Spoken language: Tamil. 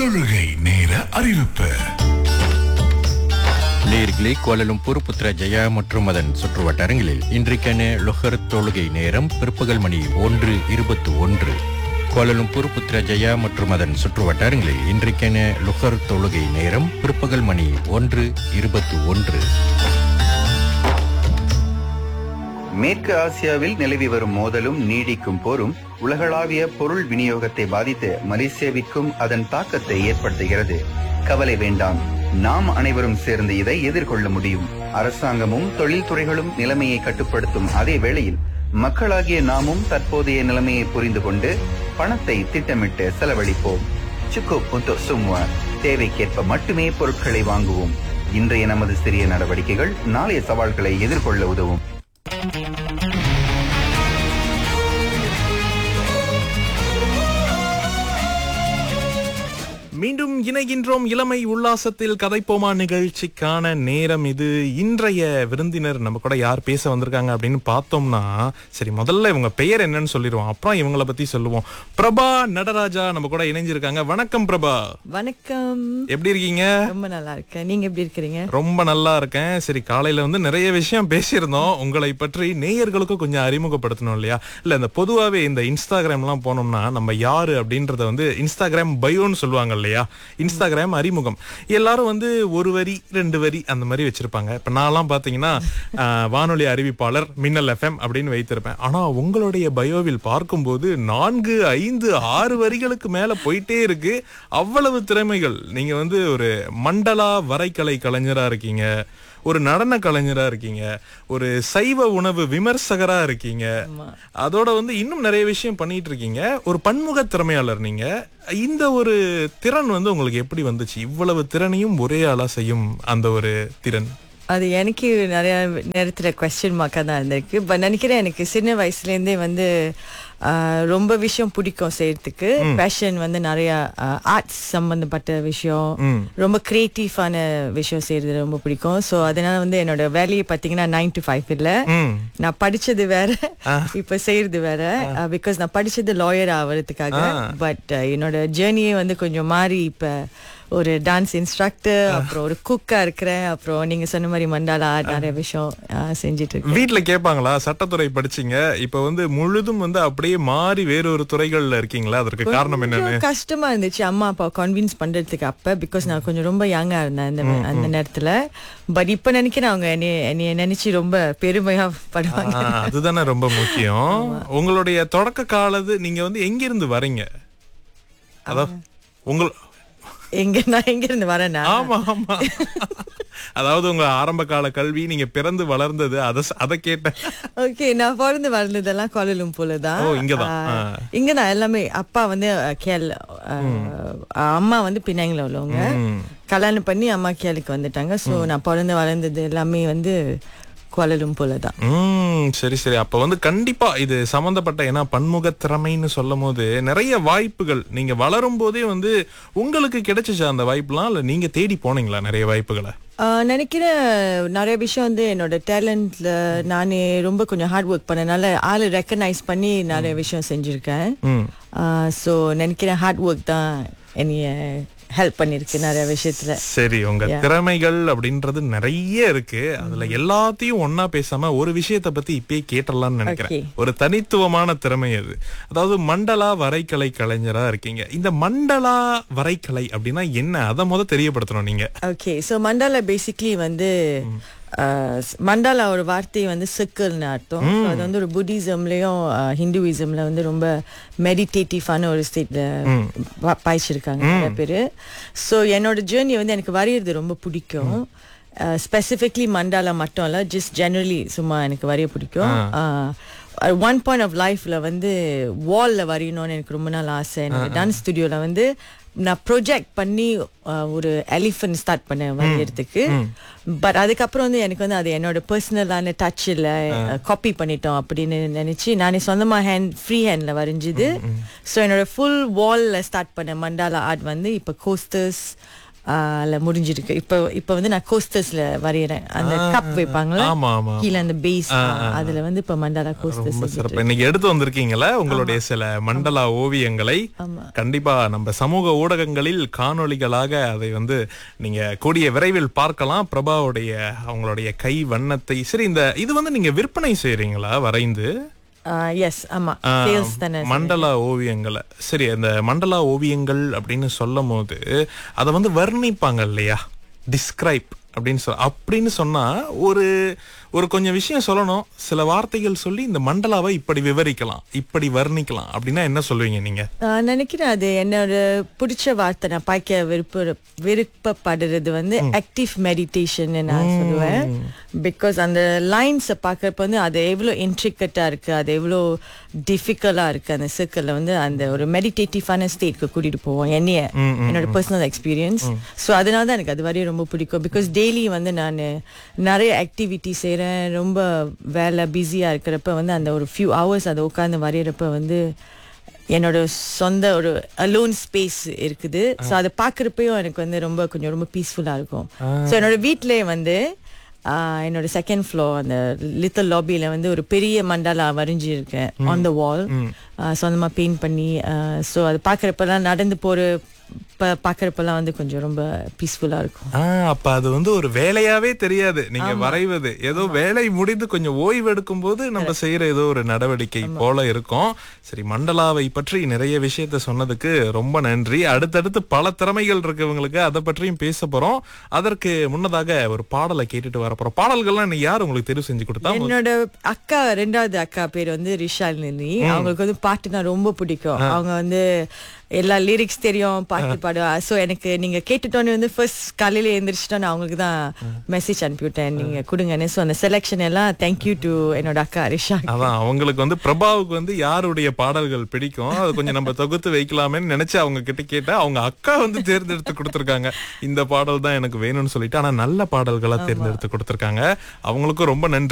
தொழுகை நேர அறிவிப்பு. நேர்களே, கோலாலம்பூர், புத்ராஜயா மற்றும் அதன் சுற்றுவட்டாரங்களில் இன்றைக்கான லொஹர் தொழுகை நேரம் பிற்பகல் மணி 1:21. கோலாலம்பூர், புத்ராஜயா மற்றும் அதன் சுற்றுவட்டாரங்களில் இன்றைக்கான லொஹர் தொழுகை நேரம் பிற்பகல் மணி 1:21. மேற்கு ஆசியாவில் நிலவி வரும் மோதலும் நீடிக்கும் போரும் உலகளாவிய பொருள் விநியோகத்தை பாதித்து மலேசியாவிற்கும் அதன் தாக்கத்தை ஏற்படுத்துகிறது. கவலை வேண்டாம், நாம் அனைவரும் சேர்ந்து இதை எதிர்கொள்ள முடியும். அரசாங்கமும் தொழில்துறைகளும் நிலைமையை கட்டுப்படுத்தும் அதே வேளையில் மக்களாகிய நாமும் தற்போதைய நிலைமையை புரிந்து கொண்டு பணத்தை திட்டமிட்டு செலவழிப்போம். சுக்கு புத்து சும்மா, தேவைக்கேற்ப மட்டுமே பொருட்களை வாங்குவோம். இன்றைய நமது சிறிய நடவடிக்கைகள் நாளைய சவால்களை எதிர்கொள்ள உதவும். மீண்டும் இணைகின்றோம் இளமை உல்லாசத்தில் கதைப்போமா நிகழ்ச்சிக்கான நேரம் இது. இன்றைய விருந்தினர் நம்ம கூட யார் பேச வந்திருக்காங்க அப்படின்னு பார்த்தோம்னா, சரி முதல்ல இவங்க பெயர் என்னன்னு சொல்லிடுவோம், அப்புறம் இவங்கள பத்தி சொல்லுவோம். பிரபா நடராஜா நம்ம கூட இணைஞ்சிருக்காங்க. வணக்கம் பிரபா. வணக்கம். எப்படி இருக்கீங்க? ரொம்ப நல்லா இருக்கேன். நீங்க எப்படி இருக்கீங்க? ரொம்ப நல்லா இருக்கேன். சரி, காலையில நிறைய விஷயம் பேசியிருந்தோம். உங்களை பற்றி நேயர்களுக்கும் கொஞ்சம் அறிமுகப்படுத்தணும் இல்லையா? இல்ல, இந்த பொதுவாவே இந்த இன்ஸ்டாகிராம்லாம் போனோம்னா நம்ம யாரு அப்படின்றத இன்ஸ்டாகிராம் பயோன்னு சொல்லுவாங்க இல்லையா? இன்ஸ்டாகிராம் அறிமுகம் எல்லாரும் ஒரு வரி 2 வரி அந்த மாதிரி வச்சிருப்பாங்க. இப்ப நான்லாம் பாத்தீங்கன்னா வானொலி அறிவிப்பாளர் மின்னல் எஃப்எம் அப்படின்னு வைத்திருப்பேன். ஆனா உங்களுடைய பயோவில் பார்க்கும்போது 4, 5, 6 வரிகளுக்கு மேல போயிட்டே இருக்கு. அவ்வளவு திறமைகள். நீங்க ஒரு மண்டலா வரைகலை கலைஞரா இருக்கீங்க, ஒரு நடன கலைஞரா இருக்கீங்க, ஒரு சைவ உணவு விமர்சகரா இருக்கீங்க, அதோட இன்னும் நிறைய விஷயம் பண்ணிட்டு இருக்கீங்க. ஒரு பன்முக திறமையாளர் நீங்க. இந்த ஒரு திறன் உங்களுக்கு எப்படி வந்துச்சு? இவ்வளவு திறனையும் ஒரே ஆளா செய்யும் அந்த ஒரு திறன். அது எனக்கு நிறைய நேரத்துல கொஸ்டின் மார்க்கா தான் இருந்திருக்கு. பட் நினைக்கிறேன் எனக்கு சின்ன வயசுல இருந்தே ரொம்ப விஷயம் பிடிக்கும் செய்யறதுக்கு. பேஷன் நிறைய ஆர்ட்ஸ் சம்பந்தப்பட்ட விஷயம், ரொம்ப கிரியேட்டிவான விஷயம் செய்யறது ரொம்ப பிடிக்கும். ஸோ அதனால என்னோட வேலையை பார்த்தீங்கன்னா 9 to 5 இல்ல. நான் படிச்சது வேற, இப்ப செய்யறது வேற. பிகாஸ் நான் படிச்சது லாயர் ஆகிறதுக்காக. பட் என்னோட ஜேர்னியே கொஞ்சம் மாறி இப்ப ஒரு டான்ஸ் இன்ஸ்ட்ரக்டர், அப்புறம் ஒரு குக்கா இருக்கிறேன், அப்புறம் நீங்க சொன்ன மாதிரி மண்டாலா நிறைய விஷயம் செஞ்சுட்டு இருக்கேன். வீட்டுல கேட்பாங்களா, சட்டத்துறை படிச்சீங்க, இப்ப முழுதும் அப்படியே மாறி வேறொரு துறைகள்ல இருக்கீங்களா? அதற்கு காரணம் என்னன்னு? கஷ்டமா இருந்துச்சு அம்மா அப்பா கன்வின்ஸ் பண்றதுக்கு அப்ப. பிகாஸ் நான் கொஞ்சம் ரொம்ப யங்கா இருந்தேன் அந்த நேரத்துல. பட் இப்ப நினைக்கிறேன் அவங்க என்னைய நினைச்சு ரொம்ப பெருமையா படுவாங்க. அதுதானே ரொம்ப முக்கியம். உங்களுடைய தொடக்க காலத்து நீங்க எங்க இருந்து வரீங்க? அதாவது நான் எங்க இருந்து வரேன்னா? ஆமா ஆமா, அதாவது உங்க ஆரம்ப கால கல்வி, நீங்க பிறந்து வளர்ந்தது, அத கேட்டேன். ஓகே, நான் பிறந்து வளர்ந்ததெல்லாம் கோலாலம்பூர்ல தான். இங்கதான் எல்லாமே. அப்பா கேல், அம்மா பினாங்கில உள்ளவங்க. கல்யாணம் பண்ணி அம்மா கேலுக்கு வந்துட்டாங்க. சோ நான் பிறந்து வளர்ந்தது எல்லாமே கோலாலம்பூர்ல தான். சரி சரி. அப்ப கண்டிப்பா இது சம்பந்தப்பட்ட, ஏன்னா பன்முக திறமைன்னு சொல்லும் போது நிறைய வாய்ப்புகள் நீங்க வளரும் போதே உங்களுக்கு கிடைச்சிச்சா அந்த வாய்ப்புலாம்? இல்ல நீங்க தேடி போனீங்களா நிறைய வாய்ப்புகளை? நினைக்கிறேன் நிறைய விஷயம் என்னோட டேலண்ட்ல நானே ரொம்ப கொஞ்சம் ஹார்ட் ஒர்க் பண்ணனால ஆளு ரெக்கக்னைஸ் பண்ணி நிறைய விஷயம் செஞ்சிருக்கேன். சோ நினைக்கிறேன் ஹார்ட் ஒர்க் தான் என்னைய ஹெல்ப் பண்ணிருக்கு நிறைய விஷயத்துல. சரி, உங்க திறமைகள் அப்படின்றது நிறைய இருக்கு. அதுல எல்லாத்தையும் ஒன்னா பேசாம ஒரு விஷயத்த பத்தி இப்பயே கேட்டலாம்னு நினைக்கிறேன். ஒரு தனித்துவமான திறமை அது. அதாவது மண்டலா வரைகலை கலைஞரா இருக்கீங்க. இந்த மண்டலா வரைகலை அப்படின்னா என்ன? அதை தெரியப்படுத்தணும் நீங்க. ஓகே, சோ மண்டலா பேசிக்லி மண்டாலா ஒரு வார்த்தை சர்க்கிள்னு அர்த்தம். அது ஒரு புத்திசம்லயும் ஹிந்துவிசம்ல ரொம்ப மெடிடேட்டிவான ஒரு ஸ்டேட்ல பாய்ச்சிருக்காங்க நிறைய பேரு. ஸோ என்னோட ஜேர்னி எனக்கு வரைகிறது ரொம்ப பிடிக்கும். ஸ்பெசிஃபிக்லி மண்டாலா மட்டும் இல்ல, ஜஸ்ட் ஜெனரலி சும்மா எனக்கு வரைய பிடிக்கும். ஒன் பாயிண்ட் ஆஃப் லைஃப்ல வால்ல வரையணும்னு எனக்கு ரொம்ப நாள் ஆசை. என்னோட டான்ஸ் ஸ்டுடியோல நான் ப்ரொஜெக்ட் பண்ணி ஒரு எலிஃபன்ட் ஸ்டார்ட் பண்ணேன் வரையறதுக்கு. பட் அதுக்கப்புறம் எனக்கு அது என்னோட பர்சனலான டச் இல்லை, காப்பி பண்ணிட்டோம் அப்படின்னு நினைச்சு நானே சொந்தமா ஃப்ரீ ஹேண்ட்ல வரைஞ்சுது. ஸோ என்னோட ஃபுல் வால்ல ஸ்டார்ட் பண்ண மண்டாலா ஆர்ட் இப்ப கோஸ்டர்ஸ், முடிஞ்சிருக்கு. இப்ப வந்து நான் கோஸ்டர்ஸ்ல வரையறேன். அந்த கப் வைப்பாங்களா ஆமா ஆமா கீழே அந்த பேஸ், அதுல வந்து இப்ப மண்டாலா கோஸ்டர்ஸ். ரொம்ப சிறப்பு. இன்னைக்கு எடுத்து வந்திருக்கீங்களா உங்களுடைய சில மண்டலா ஓவியங்களை? கண்டிப்பா நம்ம சமூக ஊடகங்களில் காணொளிகளாக அதை வந்து நீங்க கூடிய விரைவில் பார்க்கலாம். பிரபாவுடைய அவங்களுடைய கை வண்ணத்தை. சரி, இது வந்து நீங்க விற்பனை செய்றீங்களா வரைந்து? எஸ், ஆமா, சேல்ஸ் தானே. மண்டலா ஓவியங்களை, சரி, அந்த மண்டலா ஓவியங்கள் அப்படின்னு சொல்லும் போது அதை வந்து வர்ணிப்பாங்க இல்லையா, டிஸ்கிரைப் அப்படின்னு சொன்னா ஒரு கொஞ்சம் விஷயம் சொல்லணும், சில வார்த்தைகள் சொல்லி இந்த மண்டலாவை இப்படி விவரிக்கலாம், இப்படி வர்ணிக்கலாம் அப்படின்னா என்ன சொல்லுவீங்க நீங்க? நினைக்கிறேன் அது என்னோட பிடிச்ச வார்த்தை. நான் பார்க்க விருப்பப்படுறது வந்து ஆக்டிவ் மெடிடேஷன் நான் சொல்லுவேன். பிகாஸ் அந்த லைன்ஸை பார்க்கறப்ப வந்து அது எவ்வளோ இன்ட்ரிகட்டா இருக்கு, அது எவ்வளோ டிஃபிகல்ட்டா இருக்கு. அந்த சர்க்கிள்ல வந்து அந்த ஒரு மெடிடேட்டிவான ஸ்டேட்க்கு கூட்டிட்டு போவோம் என்னோட பர்சனல் எக்ஸ்பீரியன்ஸ். ஸோ அதனால தான் எனக்கு அது வரையும் ரொம்ப பிடிக்கும். பிகாஸ் டெய்லி வந்து நான் நிறைய ஆக்டிவிட்டி செய்கிறேன். ரொம்ப வேலை பிஸியாக இருக்கிறப்ப வந்து அந்த ஒரு ஃபியூ ஹவர்ஸ் அதை உட்காந்து வரைகிறப்ப வந்து என்னோட சொந்த ஒரு அலோன் ஸ்பேஸ் இருக்குது. ஸோ அதை பார்க்குறப்பையும் எனக்கு வந்து ரொம்ப பீஸ்ஃபுல்லாக இருக்கும். ஸோ என்னோட வீட்டிலே வந்து என்னோட செகண்ட் ஃப்ளோர் அந்த லிட்டில் லாபியில் வந்து ஒரு பெரிய மண்டாலா வரைஞ்சிருக்கேன் ஆன் த வால், சொந்தமாக பெயிண்ட் பண்ணி. ஸோ அது பார்க்குறப்பெல்லாம் நடந்து பார்க்கறப்பெல்லாம் வந்து கொஞ்சம் ரொம்ப பீஸ்ஃபுல்லா இருக்கும். அப்ப அது வந்து ஒரு வேலையாவே தெரியாது நீங்க வரைவது, ஏதோ வேலை முடிந்து கொஞ்சம் ஓய்வு எடுக்கும் போது நம்ம செய்யற ஏதோ ஒரு நடவடிக்கை போல இருக்கும். சரி, மண்டலாவை பற்றி நிறைய விஷயத்த சொன்னதுக்கு ரொம்ப நன்றி. அடுத்தடுத்து பல திறமைகள் இருக்கவங்களுக்கு அதை பற்றியும் பேச போறோம். அதற்கு முன்னதாக ஒரு பாடலை கேட்டுட்டு வர போறோம். பாடல்கள்லாம் நீ யார் உங்களுக்கு தெரிவு செஞ்சு கொடுத்தா? என்னோட அக்கா, ரெண்டாவது அக்கா பேர் வந்து ரிஷாலினி. அவங்களுக்கு வந்து பாட்டுனா ரொம்ப பிடிக்கும். அவங்க வந்து எல்லா லிரிக்ஸ் தெரியும், பாட்டு பாடுவா. ஸோ எனக்கு நீங்க கேட்டுட்டோன்னு வந்து ஃபர்ஸ்ட் காலையில எழுந்திரிச்சிட்டோம், நான் அவங்களுக்கு தான் மெசேஜ் அனுப்பிவிட்டேன் நீங்க கொடுங்கன்னு. ஸோ அந்த செலெக்ஷன் எல்லாம் தேங்க்யூ டு என்னோட அக்கா ரிஷா. அதான் அவங்களுக்கு வந்து பிரபாவுக்கு வந்து யாருடைய பாடல்கள் பிடிக்கும் அது கொஞ்சம் நம்ம தொகுத்து வைக்கலாமேன்னு நினைச்சு அவங்க கிட்ட கேட்டா அவங்க அக்கா வந்து தேர்ந்தெடுத்து கொடுத்துருக்காங்க. இந்த பாடல் தான் எனக்கு வேணும்னு சொல்லிட்டு, ஆனா நல்ல பாடல்களா தேர்ந்தெடுத்து கொடுத்துருக்காங்க. அவங்களுக்கும் ரொம்ப நன்றி.